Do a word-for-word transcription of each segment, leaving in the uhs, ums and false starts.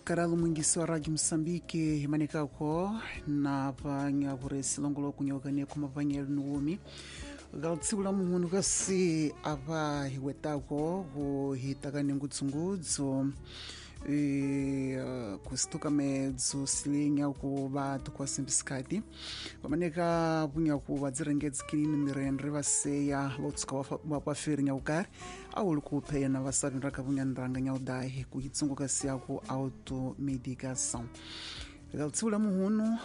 Karalo mwingisi wa Rádio Moçambique imanikako na vanya kuresi longolo kunyokania kuma vanya nuumi galtsibula muhunu kasi ava hiwetako ho hitakane ngutsungudzo e uh, kustuka medzo silinya ku vatu kwa simbiskati vamaneka punya ku vadzirengedzi kinini mirendre vaseya votsuka vapaferi nyaukari auli kupheya na vasari nraka punya nranga nyaudahi ku hitsunguka siya ku automedicação galtsibula muhunu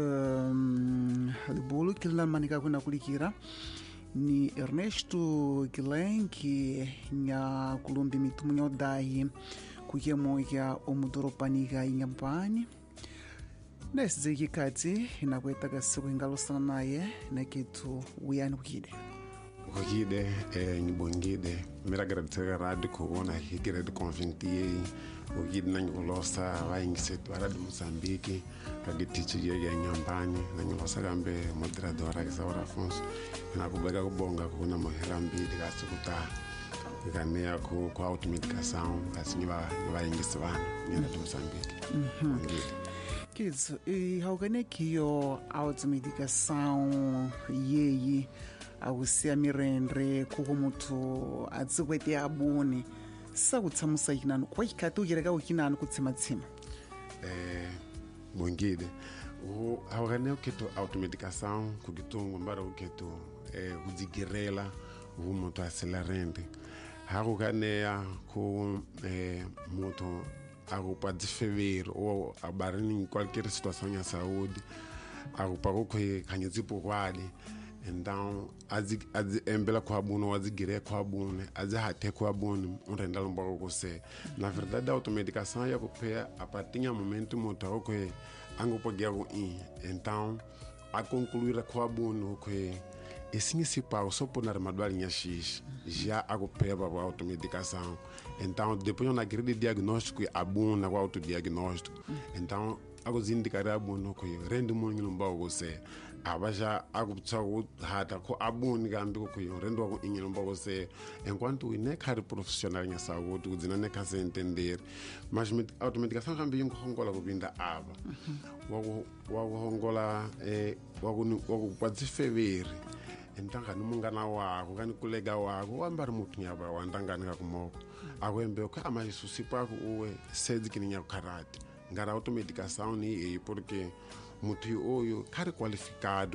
um, libulu kilina manika kuna kulikira ni Ernesto Guilhem que nya kulumbi mitumu nyaudahi kuye moya omudoropaniga inyambani nesi kikati inakwetaka siku ingalosana naye na kitu uyani kukide kukide eh nyibongide mira graditega radio kuona higire de convintie ukide na nyolosa vaingisetu Radio Moçambique kagitichu ye nyambani na nyolosa gambe moderador Isaura Afonso inakubega kubonga kuna mahirambi dikasukuta ikanea ku kwa automedicação assim vai vai ingiswana ni Radio Moçambique mhm kids e haugane kiyo automedicação yeyi awusia mirendre kuko mutu atsikwete abone sakutsamusa ikinano kwa ikatu yereka ukinano kutsimatsima eh bongide o haugane keto automedicação kugitungu mbara uketo eh udigirela umutu acelerante hago ganea com eh, moto hago para diferir ou abarar em qualquer situação de saúde hago para o que canhezi por quali então az az embela com a bono az gire com a bono az hate com a bono um rendal um pouco você na verdade a automedicação é que a partir do momento moto o que ango pode algo in então a concluir com a bono que esse principal só por na armadura X já acompanha a automedicação então depois na grande diagnóstico é bom na autodiagnóstico então algo indicará bom que rende muito no baú você abaja akutsago hata ko abuni gambi ko rendo ko ingelo bago você enquanto ne cari profissional nya saúde uzina ne ka se entender mas automedicação gambi yingo hongola ko binda aba wago wago hongola eh wago wago pode fever então kana mungana wako kana kulega wako wambari mutu nyaba wandangani ka kumoko akwembe ka amasusi pako uwe sedi kininya karate ngara automedicação ni porque mutu oyo kari qualificado